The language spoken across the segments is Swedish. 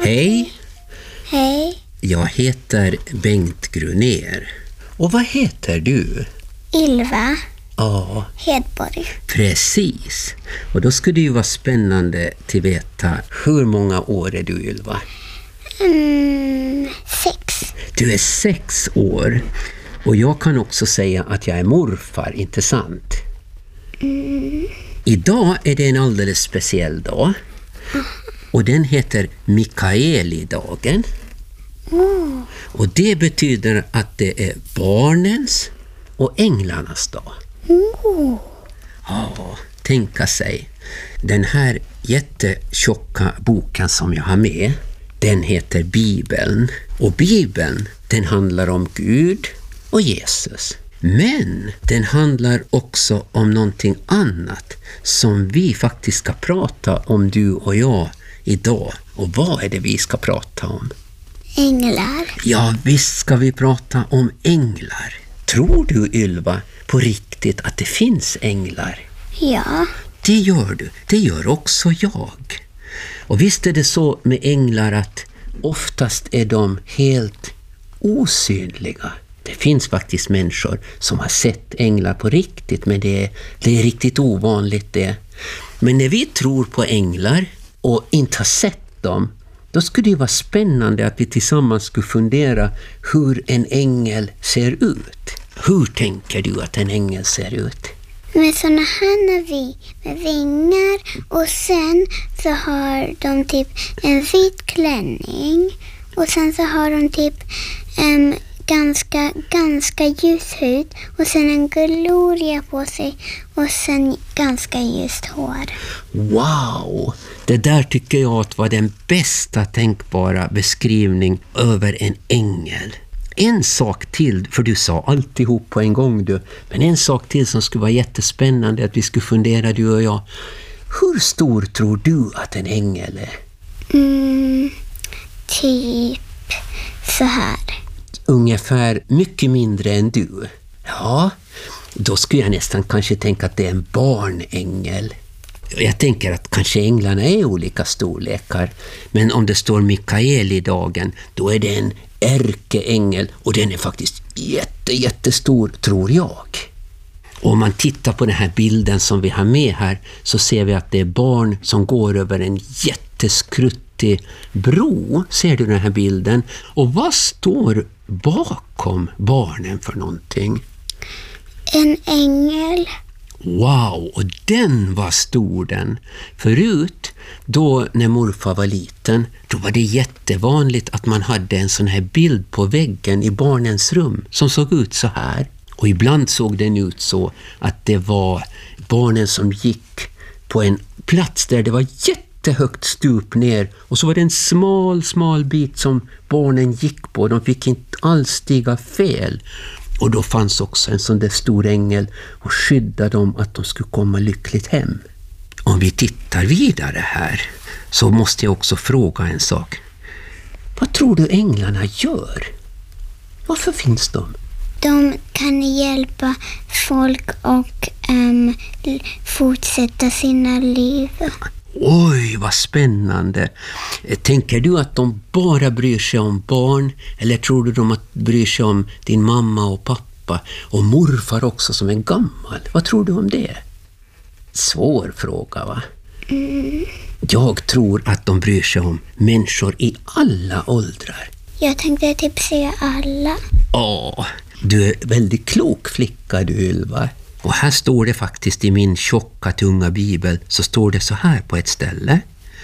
Hej. Hej. Jag heter Bengt Grunér. Och vad heter du? Ylva. Ja, Hedborg. precis. Och då skulle det ju vara spännande att veta hur många år är du, Ylva? 6. Du är 6 år. Och jag kan också säga att jag är morfar, inte sant? Idag är det en alldeles speciell dag. Och den heter Mikaelidagen. Och det betyder att det är barnens och änglarnas dag. Ja, tänka sig. Den här jättetjocka boken som jag har med, den heter Bibeln. Och Bibeln, den handlar om Gud och Jesus. Men den handlar också om någonting annat som vi faktiskt ska prata om, du och jag, idag. Och vad är det vi ska prata om? Änglar. Ja, visst ska vi prata om änglar. Tror du, Ylva, på riktigt att det finns änglar? Ja. Det gör du. Det gör också jag. Och visst är det så med änglar att oftast är de helt osynliga. Det finns faktiskt människor som har sett änglar på riktigt, men det är riktigt ovanligt det. Men när vi tror på änglar och inte har sett dem, då skulle det vara spännande att vi tillsammans skulle fundera hur en ängel ser ut. Hur tänker du att en ängel ser ut? Med såna här med vingar, och sen så har de typ en vit klänning, och sen så har de typ ganska ljus hud, och sen en gloria på sig, och sen ganska ljust hår. Wow! Det där tycker jag att var den bästa tänkbara beskrivning över en ängel. En sak till, för du sa alltihop på en gång du, men en sak till som skulle vara jättespännande att vi skulle fundera, du och jag. Hur stor tror du att en ängel är? Typ så här. Ungefär mycket mindre än du. Ja, då skulle jag nästan kanske tänka att det är en barnängel. Jag tänker att kanske änglarna är olika storlekar. Men om det står Mikaelidagen, då är det en ärkeängel. Och den är faktiskt jättestor, tror jag. Och om man tittar på den här bilden som vi har med här, så ser vi att det är barn som går över en jätteskruttig bro. Ser du den här bilden? Och vad står bakom barnen för någonting? En ängel. Wow, och den var stor den. Förut, då när morfar var liten, då var det jättevanligt att man hade en sån här bild på väggen i barnens rum som såg ut så här. Och ibland såg den ut så att det var barnen som gick på en plats där det var jättehögt stup ner, och så var det en smal bit som barnen gick på. De fick inte alls stiga fel. Och då fanns också en sån där stor ängel och skyddade dem att de skulle komma lyckligt hem. Om vi tittar vidare här så måste jag också fråga en sak. Vad tror du änglarna gör? Varför finns de? De kan hjälpa folk och fortsätta sina liv. Oj, vad spännande. Tänker du att de bara bryr sig om barn? Eller tror du de bryr sig om din mamma och pappa? Och morfar också som är gammal? Vad tror du om det? Svår fråga, va? Jag tror att de bryr sig om människor i alla åldrar. Jag tänkte typ säga alla. Du är väldigt klok flicka, du, Ylva. Och här står det faktiskt i min tjocka tunga bibel, så står det så här på ett ställe.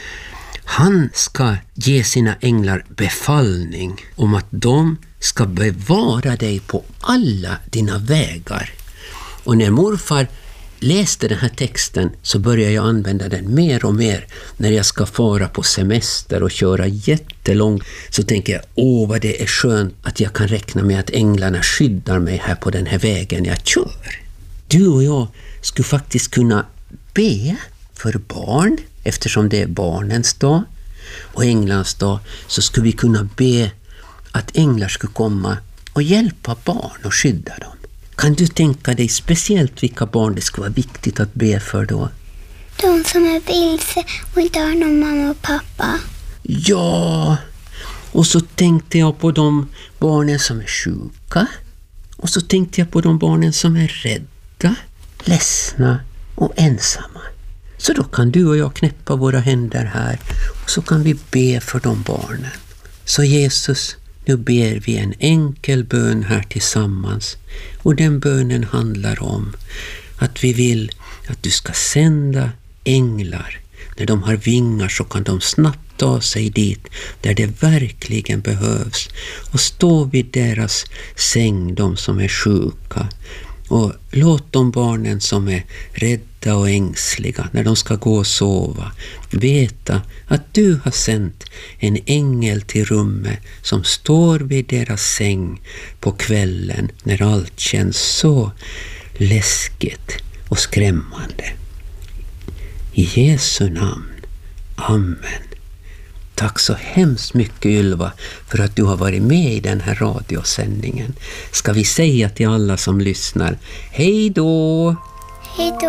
Han ska ge sina änglar befallning om att de ska bevara dig på alla dina vägar. Och när morfar läste den här texten så började jag använda den mer och mer när jag ska fara på semester och köra jättelångt. Så tänker jag, vad det är skönt att jag kan räkna med att änglarna skyddar mig här på den här vägen jag kör. Du och jag skulle faktiskt kunna be för barn, eftersom det är barnens dag och änglans dag, så skulle vi kunna be att änglar skulle komma och hjälpa barn och skydda dem. Kan du tänka dig speciellt vilka barn det skulle vara viktigt att be för då? De som är vilse och inte har någon mamma och pappa. Ja, och så tänkte jag på de barnen som är sjuka. Och så tänkte jag på de barnen som är rädda, ledsna och ensamma. Så då kan du och jag knäppa våra händer här och så kan vi be för de barnen. Så Jesus, nu ber vi en enkel bön här tillsammans. Och den bönen handlar om att vi vill att du ska sända änglar. När de har vingar så kan de snabbt ta sig dit där det verkligen behövs och stå vid deras säng, de som är sjuka. Och låt de barnen som är rädda och ängsliga när de ska gå och sova veta att du har sänt en ängel till rummet som står vid deras säng på kvällen när allt känns så läskigt och skrämmande. I Jesu namn. Amen. Tack så hemskt mycket Ylva för att du har varit med i den här radiosändningen. Ska vi säga till alla som lyssnar, hej då! Hej då!